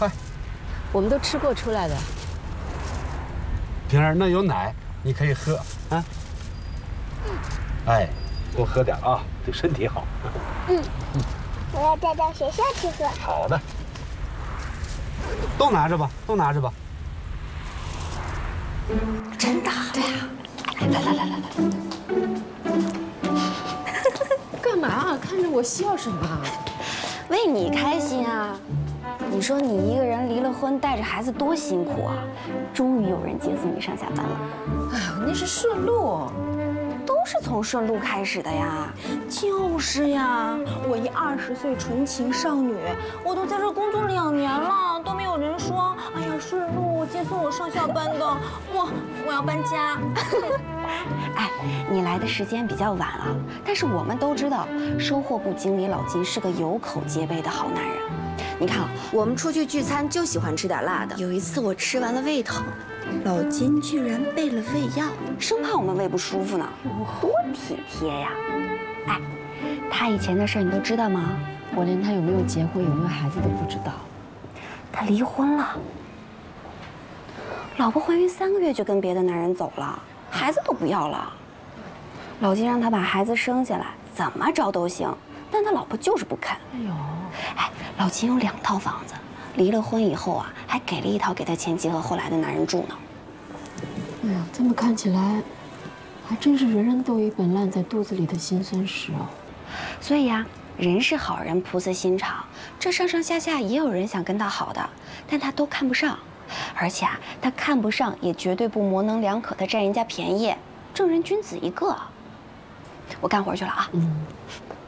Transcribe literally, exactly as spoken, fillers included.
快。 我们都吃过出来的。 平儿，那有奶，你可以喝啊。哎，多喝点啊，对身体好。 嗯，我要带到学校去喝。 好的。都拿着吧，都拿着吧。 真的？对啊。来来来来来。 干嘛啊？看着我笑什么？ 为你开心啊！你说你一个人离了婚，带着孩子多辛苦啊！终于有人接送你上下班了。 哎呦，那是顺路， 都是从顺路开始的呀。 就是呀，我一二十岁纯情少女，我都在这工作两年了，都没有人说，哎呀，顺路接送我上下班的，我我要搬家。 哎，你来的时间比较晚了，但是我们都知道，收货部经理老金是个有口皆碑的好男人。你看啊，我们出去聚餐就喜欢吃点辣的。有一次我吃完了胃疼，老金居然备了胃药，生怕我们胃不舒服呢，多体贴呀！哎，他以前的事你都知道吗？ 我连他有没有结婚、有没有孩子都不知道。 他离婚了，老婆怀孕三个月就跟别的男人走了，孩子都不要了。老金让他把孩子生下来，怎么着都行，但他老婆就是不肯。哎呦，哎，老金有两套房子，离了婚以后啊，还给了一套给他前妻和后来的男人住呢。 哎呀，这么看起来，还真是人人都有一本烂在肚子里的辛酸史哦。 所以呀，人是好人，菩萨心肠，这上上下下也有人想跟他好的，但他都看不上。而且啊，他看不上也绝对不模棱两可的占人家便宜，正人君子一个。我干活去了啊。嗯。